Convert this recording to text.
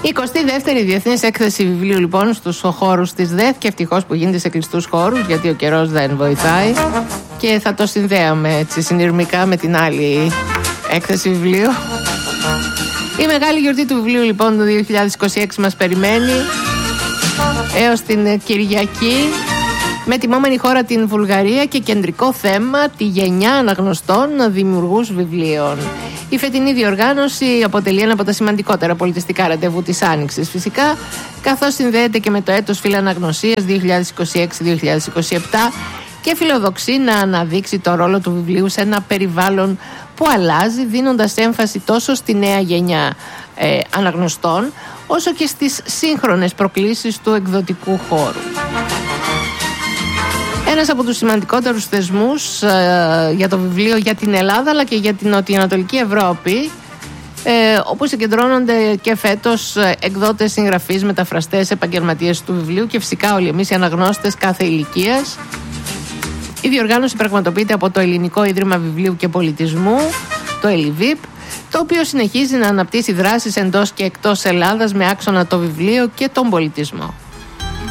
Η 22η Διεθνής Έκθεση Βιβλίου λοιπόν στους χώρους της ΔΕΘ, και ευτυχώς που γίνεται σε κλειστούς χώρους, γιατί ο καιρός δεν βοηθάει, και θα το συνδέαμε έτσι συνειρμικά με την άλλη έκθεση βιβλίου. Η μεγάλη γιορτή του βιβλίου λοιπόν το 2026 μας περιμένει έως την Κυριακή, με τιμόμενη χώρα την Βουλγαρία και κεντρικό θέμα τη γενιά αναγνωστών δημιουργούς βιβλίων. Η φετινή διοργάνωση αποτελεί ένα από τα σημαντικότερα πολιτιστικά ραντεβού της Άνοιξης φυσικά, καθώς συνδέεται και με το έτος φιλαναγνωσίας 2026-2027 και φιλοδοξεί να αναδείξει το ρόλο του βιβλίου σε ένα περιβάλλον που αλλάζει, δίνοντας έμφαση τόσο στη νέα γενιά αναγνωστών όσο και στις σύγχρονες προκλήσεις του εκδοτικού χώρου. Ένας από τους σημαντικότερους θεσμούς για το βιβλίο για την Ελλάδα αλλά και για την νοτιοανατολική Ευρώπη, όπου συγκεντρώνονται και φέτος εκδότες, συγγραφείς, μεταφραστές, επαγγελματίες του βιβλίου και φυσικά όλοι εμείς οι αναγνώστες κάθε ηλικίας. Η διοργάνωση πραγματοποιείται από το Ελληνικό Ίδρυμα Βιβλίου και Πολιτισμού, το ΕΛΙΒΙΠ, το οποίο συνεχίζει να αναπτύσσει δράσεις εντός και εκτός Ελλάδας με άξονα το βιβλίο και τον πολιτισμό.